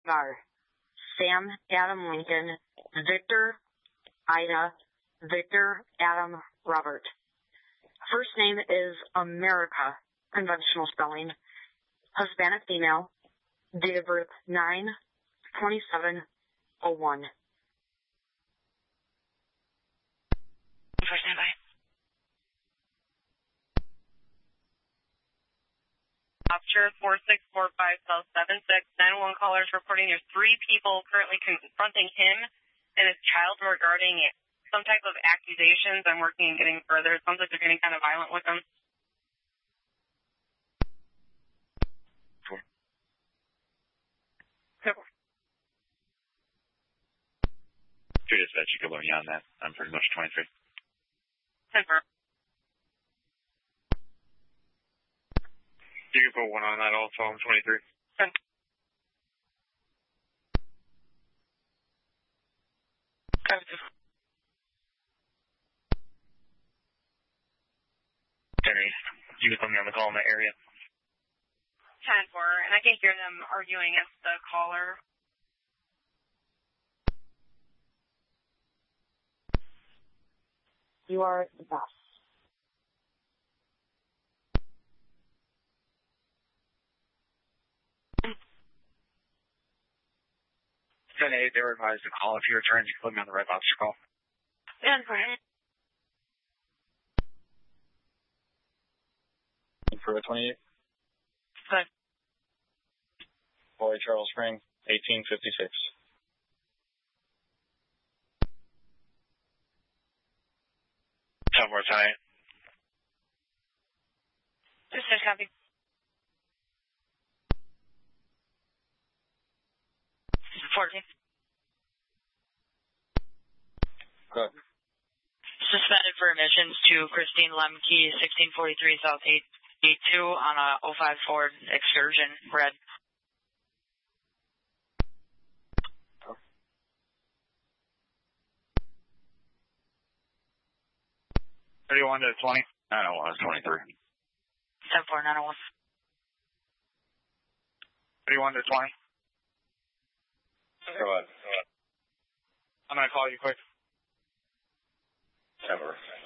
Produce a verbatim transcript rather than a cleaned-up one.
Var, Sam Adam Lincoln, Victor Ida, Victor Adam Robert. First name is America, conventional spelling. Hispanic female. Date of birth nine twenty-seven oh one. For standby. Officer four six four five cell seven six nine one callers reporting there's three people currently confronting him and his child regarding some type of accusations. I'm working and getting further. It sounds like they're getting kind of violent with them. Four. Cool. Two dispatch, you can learn beyond that. I'm pretty much twenty-three. ten four. You can put one on that also, I'm twenty-three. ten. Henry, you can put me on the call in that area. ten four, and I can hear them arguing as the caller. You are the best. ten eight, they were advised to call. If you return, you can put me on the red box to call. ten four. For a twenty-eight? Good. Boy, Charles Spring, eighteen fifty-six. Ten more time. Just a copy. fourteen. Good. Suspended for emissions to Christine Lemke, sixteen forty-three South eighty-two on a oh five Ford Excursion, red. thirty-one to twenty? nine oh one is twenty-three. ten four nine oh one. thirty-one to twenty? Go ahead. Go ahead. I'm going to call you quick. Ever.